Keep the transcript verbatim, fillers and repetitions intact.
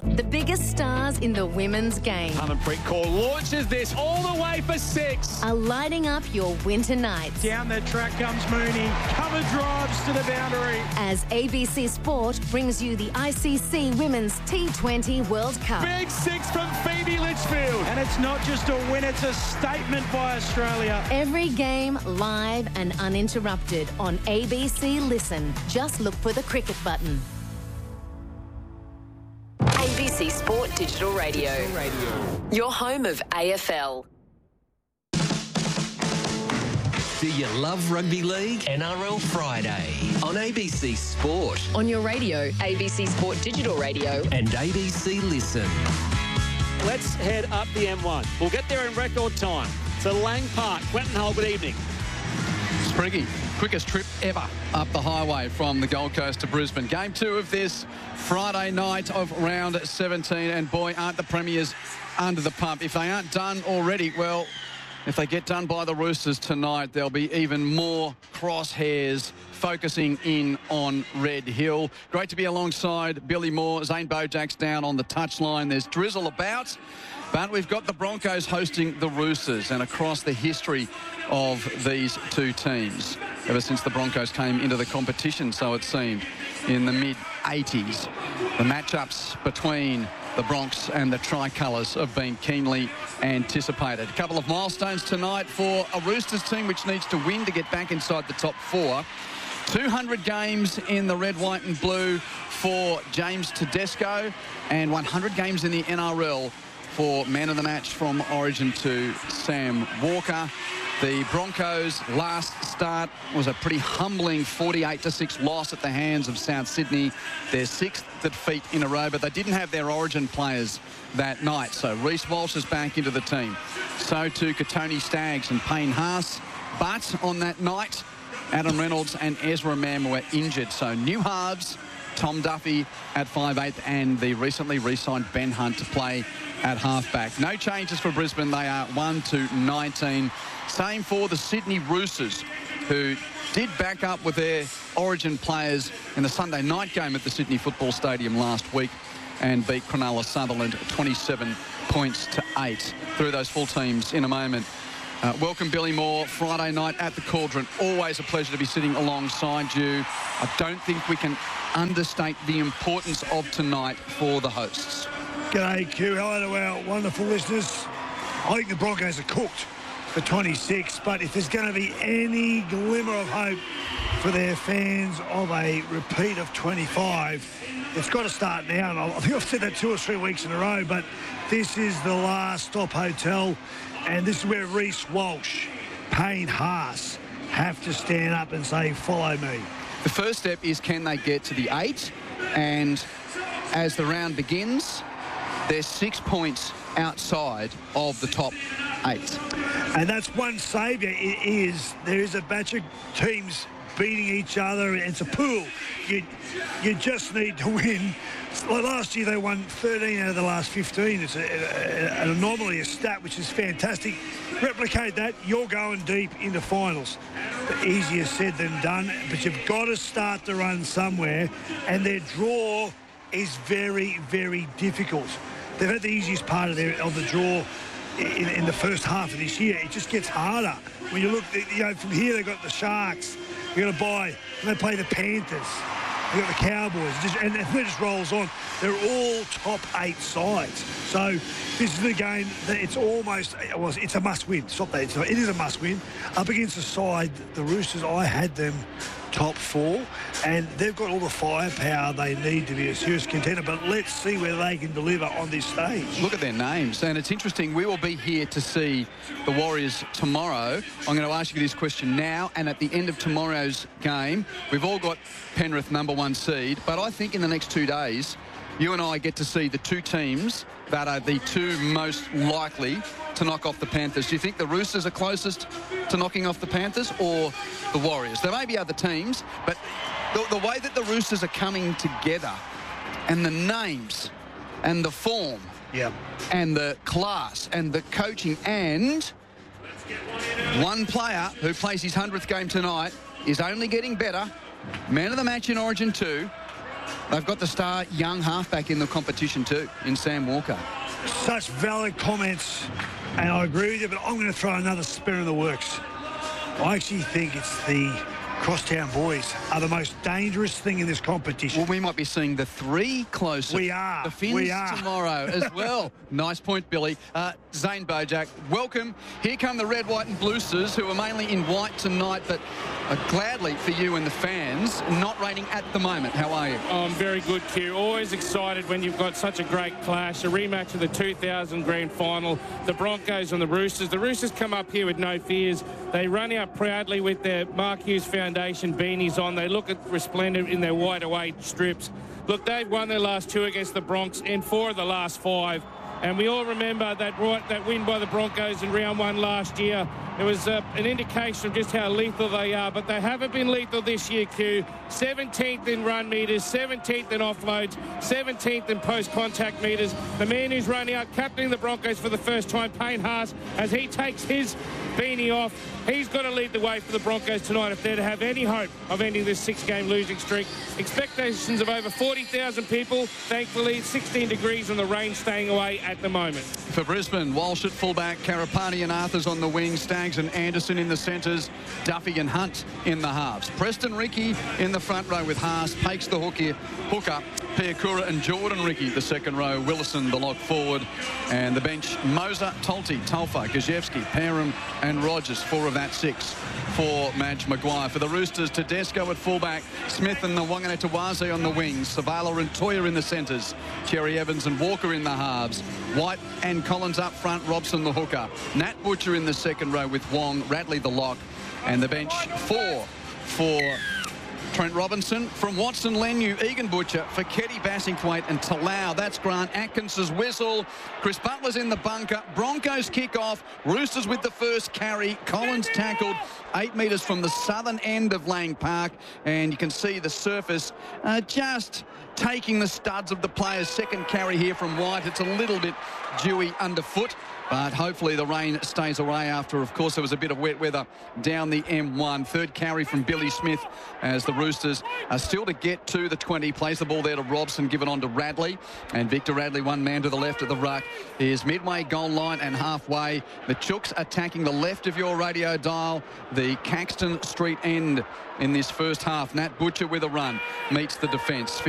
The biggest stars in the women's game Harmanpreet Kaur launches this all the way for six. are lighting up your winter nights. Down the track comes Mooney. Cover drives to the boundary. As A B C Sport brings you the I C C Women's T twenty World Cup. Big six from Phoebe Litchfield. And it's not just a win, it's a statement by Australia. Every game live and uninterrupted on A B C Listen. Just look for the cricket button. A B C Sport Digital Radio. Your home of A F L. Do you love rugby league? N R L Friday on A B C Sport On your radio, A B C Sport Digital Radio. and A B C Listen. Let's head up the M one. We'll get there in record time. To Lang Park. Quentin Hull, good evening. Spriggy, quickest trip ever up the highway from the Gold Coast to Brisbane. Game two of this Friday night of round seventeen, and boy, aren't the Premiers under the pump. If they aren't done already, well, if they get done by the Roosters tonight, there'll be even more crosshairs focusing in on Red Hill. Great to be alongside Billy Moore. Zane Bojak's down on the touchline. There's drizzle about, but we've got the Broncos hosting the Roosters, and across the history of these two teams, ever since the Broncos came into the competition, so it seemed, in the mid eighties, the matchups between the Bronx and the Tricolours have been keenly anticipated. A couple of milestones tonight for a Roosters team which needs to win to get back inside the top four. two hundred games in the red, white and blue for James Tedesco, and one hundred games in the N R L for man of the match from Origin two, Sam Walker. The Broncos' last start was a pretty humbling forty-eight to six loss at the hands of South Sydney, their sixth defeat in a row, but they didn't have their Origin players that night. So Reece Walsh is back into the team. So too Katoni Staggs and Payne Haas. But on that night, Adam Reynolds and Ezra Mam were injured. So new halves, Tom Duffy at five eight and the recently re-signed Ben Hunt to play at halfback. No changes for Brisbane. They are one to nineteen. Same for the Sydney Roosters, who did back up with their Origin players in the Sunday night game at the Sydney Football Stadium last week and beat Cronulla Sutherland twenty-seven points to eight. Through those full teams in a moment. Uh, welcome, Billy Moore. Friday night at the Cauldron. Always a pleasure to be sitting alongside you. I don't think we can understate the importance of tonight for the hosts. G'day, Q. Hello to our wonderful listeners. I think the Broncos are cooked for twenty-six, but if there's going to be any glimmer of hope for their fans of a repeat of twenty-five, it's got to start now. And I think I've said that two or three weeks in a row, but this is the last stop hotel, and this is where Reece Walsh, Payne Haas have to stand up and say, follow me. The first step is, can they get to the eight? And as the round begins, they're six points outside of the top eight. And that's one saviour. It is, there is a batch of teams beating each other. It's a pool. You you just need to win. Like last year, they won thirteen out of the last fifteen. It's a, a, an anomaly, a stat, which is fantastic. Replicate that, you're going deep into finals. But easier said than done. But you've got to start the run somewhere. And their draw is very, very difficult. They've had the easiest part of their of the draw in, in the first half of this year. It just gets harder. When you look, you know, from here they've got the Sharks. You've got to buy, and they play the Panthers. You've got the Cowboys, just, and it just rolls on. They're all top eight sides. So this is the game that it's almost, well, it's a must-win. Stop that. It's not, it is a must-win. Up against the side, the Roosters, I had them top four, and they've got all the firepower they need to be a serious contender, but let's see whether they can deliver on this stage. Look at their names, and it's interesting. We will be here to see the Warriors tomorrow. I'm going to ask you this question now, and at the end of tomorrow's game, we've all got Penrith number one seed, but I think in the next two days, you and I get to see the two teams that are the two most likely to knock off the Panthers. Do you think the Roosters are closest to knocking off the Panthers, or the Warriors? There may be other teams, but the, the way that the Roosters are coming together, and the names and the form, yeah, and the class and the coaching, and one player who plays his hundredth game tonight is only getting better. Man of the match in Origin two, they've got the star young halfback in the competition too, in Sam Walker. Such valid comments, and I agree with you, but I'm going to throw another spin in the works. I actually think it's the Crosstown boys are the most dangerous thing in this competition. Well, we might be seeing the three closest. We are. The Finns we are. tomorrow as well. Nice point, Billy. Uh, Zane Bojack, welcome. Here come the red, white and bluesters, who are mainly in white tonight, but uh, gladly for you and the fans, not raining at the moment. How are you? Oh, I'm very good, Q. Always excited when you've got such a great clash, a rematch of the two thousand grand final, the Broncos and the Roosters. The Roosters come up here with no fears. They run out proudly with their Mark Hughes Foundation beanies on. They look at resplendent in their wide away strips. Look, they've won their last two against the Bronx and four of the last five. And we all remember that right, that win by the Broncos in round one last year. It was uh, an indication of just how lethal they are, but they haven't been lethal this year, Q. seventeenth in run metres, seventeenth in offloads, seventeenth in post-contact metres. The man who's running out, captaining the Broncos for the first time, Payne Haas, as he takes his beanie off, he's got to lead the way for the Broncos tonight if they're to have any hope of ending this six-game losing streak. Expectations of over forty thousand people. Thankfully, sixteen degrees and the rain staying away at the moment. For Brisbane, Walsh at fullback, Karapani and Arthurs on the wing, Staggs and Anderson in the centres, Duffy and Hunt in the halves. Preston Ricky in the front row with Haas, Pakes the hooker, hooker Piakura and Jordan Ricky the second row, Willison the lock forward, and the bench Moser, Tolti, Tulfa, Gajewski, Parham and Rogers, four of that six for Madge Maguire. For the Roosters, Tedesco at fullback, Smith and the Wanganetawaze on the wings, Savala and Toya in the centres, Cherry Evans and Walker in the halves, White and Collins up front, Robson the hooker, Nat Butcher in the second row with Wong, Radley the lock, and the bench four for Trent Robinson, from Watson, Lenu, Egan Butcher, for Keddy, Bassingthwaite and Talau. That's Grant Atkinson's whistle. Chris Butler's in the bunker. Broncos kick off. Roosters with the first carry. Collins tackled eight metres from the southern end of Lang Park. And you can see the surface uh, just taking the studs of the player's second carry here from White. It's a little bit dewy underfoot, but hopefully the rain stays away after, of course, there was a bit of wet weather down the M one. Third carry from Billy Smith as the Roosters are still to get to the twenty. Plays the ball there to Robson, given on to Radley. And Victor Radley, one man to the left of the ruck, is midway goal line and halfway. The Chooks attacking the left of your radio dial, the Caxton Street end in this first half. Nat Butcher with a run meets the defence.